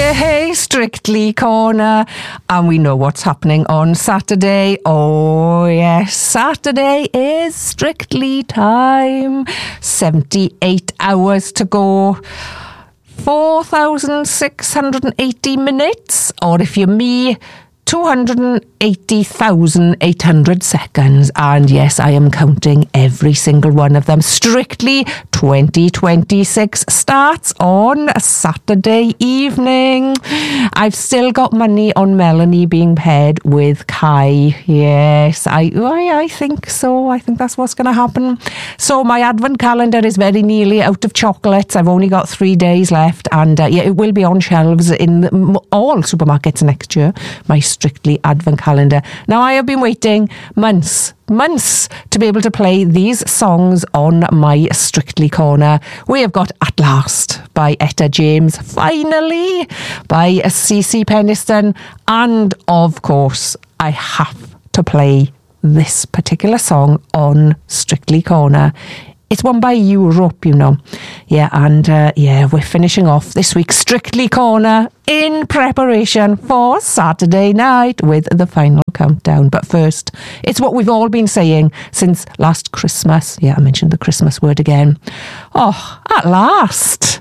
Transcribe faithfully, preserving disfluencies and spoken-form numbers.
Hey, Strictly Corner. And we know what's happening on Saturday. Oh, yes, Saturday is Strictly time. seventy-eight hours to go. four thousand six hundred eighty minutes. Or if you're me, two hundred eighty thousand eight hundred seconds. And yes, I am counting every single one of them. Strictly twenty twenty-six starts on Saturday evening. I've still got money on Melanie being paired with Kai. Yes, I, I, I think so. I think that's what's going to happen. So my advent calendar is very nearly out of chocolates. I've only got three days left. And uh, yeah, it will be on shelves in all supermarkets next year. My Strictly advent calendar. Now, I have been waiting months, months to be able to play these songs on my Strictly Corner. We have got At Last by Etta James, finally by C C Peniston, and of course, I have to play this particular song on Strictly Corner. It's one by Europe, you know. Yeah, and uh, yeah, we're finishing off this week's Strictly Corner in preparation for Saturday night with the final countdown. But first, it's what we've all been saying since last Christmas. Yeah, I mentioned the Christmas word again. Oh, at last.